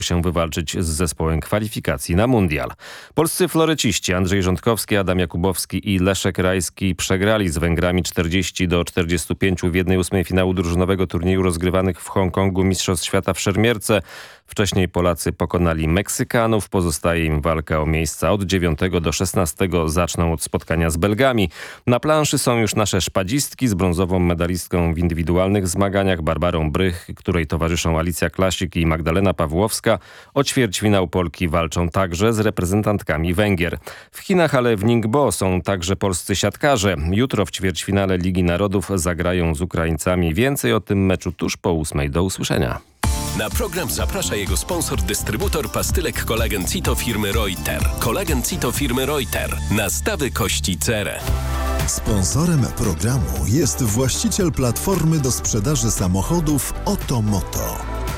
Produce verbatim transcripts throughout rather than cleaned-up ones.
się wywalczyć z zespołem kwalifikacji na mundial. Polscy floreciści Andrzej Rządkowski, Adam Jakubowski i Leszek Rajski przegrali z Węgrami czterdzieści do czterdziestu pięciu w jednej ósmej finału drużynowego turnieju rozgrywanych w Hongkongu Mistrzostw Świata w szermierce. Wcześniej Polacy pokonali Meksykanów. Pozostaje im walka o miejsca od dziewiątego do szesnastego. Zaczną od spotkania z Belgami. Na planszy są już nasze szpadzistki z brązową medalistką w indywidualnych zmaganiach Barbarą Brych, której towarzyszą Alicja Klasik i Magdalena Pawłowska. O ćwierćfinał Polki walczą także z reprezentantkami Węgier. W Chinach, ale w Ningbo są także polscy siatkarze. Jutro w ćwierćfinale Ligi Narodów zagrają z Ukraińcami. Więcej o tym meczu tuż po ósmej. Do usłyszenia. Na program zaprasza jego sponsor, dystrybutor pastylek Kolagen Cito firmy Reuter. Kolagen Cito firmy Reuter. Nastawy kości cerę. Sponsorem programu jest właściciel platformy do sprzedaży samochodów Otomoto.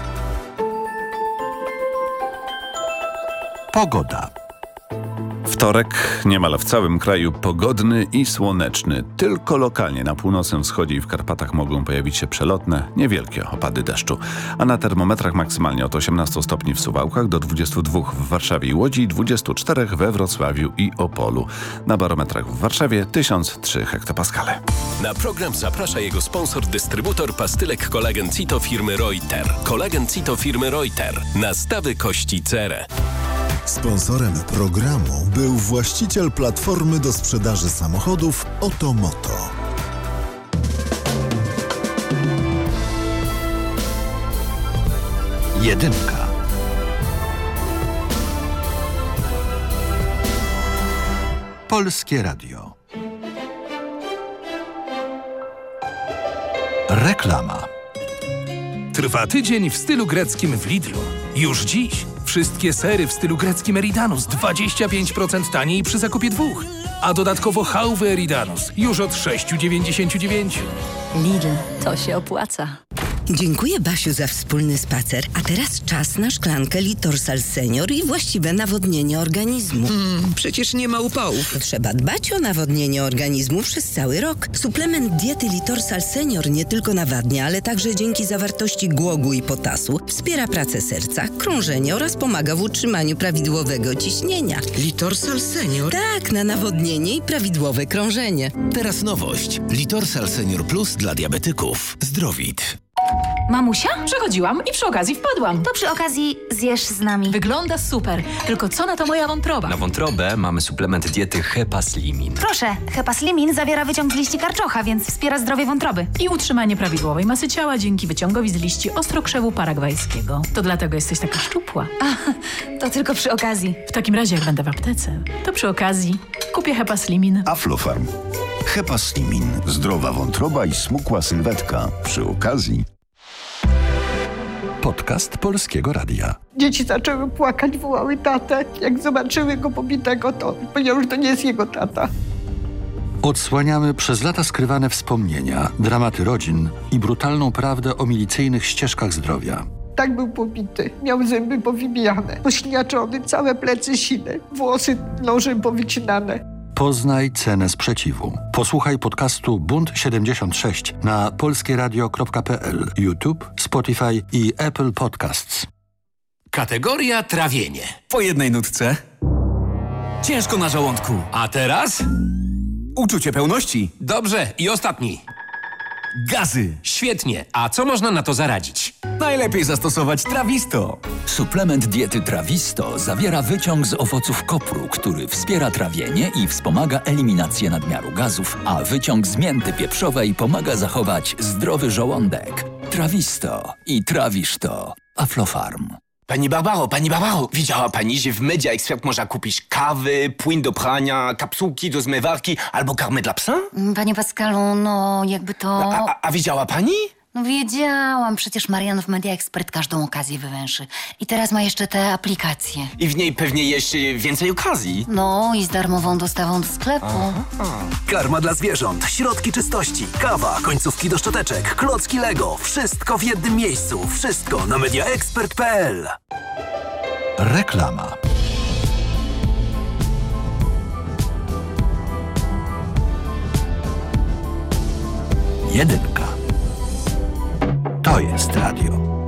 Pogoda. Wtorek niemal w całym kraju pogodny i słoneczny. Tylko lokalnie na północnym wschodzie i w Karpatach mogą pojawić się przelotne, niewielkie opady deszczu. A na termometrach maksymalnie od osiemnastu stopni w Suwałkach do dwudziestu dwóch w Warszawie i Łodzi, dwudziestu czterech we Wrocławiu i Opolu. Na barometrach w Warszawie tysiąc trzy hektopaskale. Na program zaprasza jego sponsor, dystrybutor pastylek Kolagen Cito firmy Reuter. Kolagen Cito firmy Reuter. Nastawy kości cerę. Sponsorem programu był właściciel platformy do sprzedaży samochodów Otomoto. Jedynka. Polskie Radio. Reklama. Trwa tydzień w stylu greckim w Lidlu. Już dziś wszystkie sery w stylu greckim Eridanus dwadzieścia pięć procent taniej przy zakupie dwóch. A dodatkowo chałwy Eridanus już od sześć dziewięćdziesiąt dziewięć. Lidl, to się opłaca. Dziękuję, Basiu, za wspólny spacer. A teraz czas na szklankę Litorsal Senior i właściwe nawodnienie organizmu. Hmm, przecież nie ma upałów. Trzeba dbać o nawodnienie organizmu przez cały rok. Suplement diety Litorsal Senior nie tylko nawadnia, ale także dzięki zawartości głogu i potasu wspiera pracę serca, krążenie oraz pomaga w utrzymaniu prawidłowego ciśnienia. Litorsal Senior? Tak, na nawodnienie i prawidłowe krążenie. Teraz nowość. Litorsal Senior Plus dla diabetyków. Zdrowit. Mamusia? Przechodziłam i przy okazji wpadłam. To przy okazji zjesz z nami. Wygląda super, tylko co na to moja wątroba? Na wątrobę mamy suplement diety Hepaslimin. Proszę, Hepaslimin zawiera wyciąg z liści karczocha, więc wspiera zdrowie wątroby. I utrzymanie prawidłowej masy ciała dzięki wyciągowi z liści ostrokrzewu paragwajskiego. To dlatego jesteś taka szczupła. A, to tylko przy okazji. W takim razie, jak będę w aptece, to przy okazji kupię Hepaslimin. Aflofarm. Hepaslimin. Zdrowa wątroba i smukła sylwetka. Przy okazji. Podcast Polskiego Radia. Dzieci zaczęły płakać, wołały tatę. Jak zobaczyły go pobitego, to powiedział, że to nie jest jego tata. Odsłaniamy przez lata skrywane wspomnienia, dramaty rodzin i brutalną prawdę o milicyjnych ścieżkach zdrowia. Tak był pobity. Miał zęby powybijane, pośniaczony, całe plecy sine, włosy nożem powycinane. Poznaj cenę sprzeciwu. Posłuchaj podcastu Bunt siedemdziesiąt sześć na polskieradio kropka p l, YouTube, Spotify i Apple Podcasts. Kategoria trawienie. Po jednej nutce. Ciężko na żołądku. A teraz? Uczucie pełności. Dobrze. I ostatni. Gazy. Świetnie. A co można na to zaradzić? Najlepiej zastosować Trawisto. Suplement diety Trawisto zawiera wyciąg z owoców kopru, który wspiera trawienie i wspomaga eliminację nadmiaru gazów, a wyciąg z mięty pieprzowej pomaga zachować zdrowy żołądek. Trawisto i trawisz to. Aflofarm. Pani Barbaro, pani Barbaro, widziała pani, że w Media Expert można kupić kawy, płyn do prania, kapsułki do zmywarki albo karmę dla psa? Panie Pascalu, no jakby to... A, a, a widziała pani? No wiedziałam, przecież Marian w Media Expert każdą okazję wywęszy. I teraz ma jeszcze te aplikacje. I w niej pewnie jeszcze więcej okazji. No i z darmową dostawą do sklepu. Aha. Karma dla zwierząt, środki czystości, kawa, końcówki do szczoteczek, klocki Lego. Wszystko w jednym miejscu. Wszystko na mediaexpert kropka p l. Reklama. Jedynka. To jest radio.